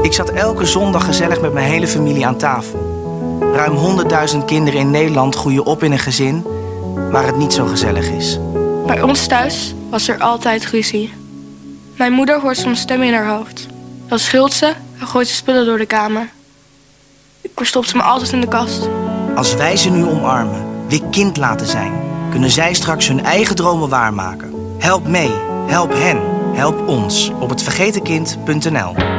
Ik zat elke zondag gezellig met mijn hele familie aan tafel. Ruim 100.000 kinderen in Nederland groeien op in een gezin waar het niet zo gezellig is. Bij ons thuis was er altijd ruzie. Mijn moeder hoort soms stemmen in haar hoofd. Dan schilt ze en gooit ze spullen door de kamer. Ik verstop ze me altijd in de kast. Als wij ze nu omarmen, weer kind laten zijn, kunnen zij straks hun eigen dromen waarmaken. Help mee, help hen, help ons op hetvergetenkind.nl.